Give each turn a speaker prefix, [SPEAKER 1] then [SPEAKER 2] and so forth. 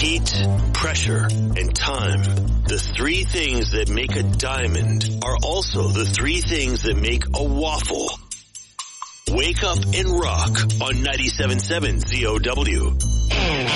[SPEAKER 1] Heat, pressure, and time. The three things that make a diamond are also the three things that make a waffle. Wake up and rock on 97.7 ZOW.